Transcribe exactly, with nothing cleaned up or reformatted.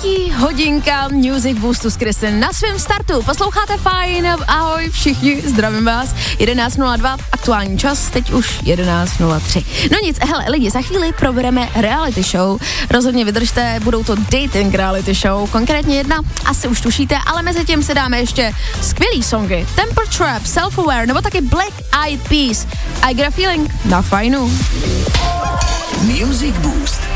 Třetí hodinka Music Boostu s Kristin na svém startu. Posloucháte Fajn, ahoj všichni, zdravím vás. jedenáct nula dva, aktuální čas, teď už jedenáct nula tři. No nic, hele lidi, za chvíli probereme reality show. Rozhodně vydržte, budou to dating reality show, konkrétně jedna, asi už tušíte, ale mezi tím si dáme ještě skvělý songy. Temper Trap, Self-Aware, nebo taky Black Eyed Peas. I Got a Feeling na Fajnu. Music Boost.